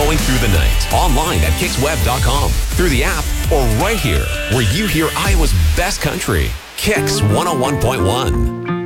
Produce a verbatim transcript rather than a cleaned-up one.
growing through the night. Online at kicks web dot com, through the app, or right here where you hear Iowa's best country. Kicks one oh one point one.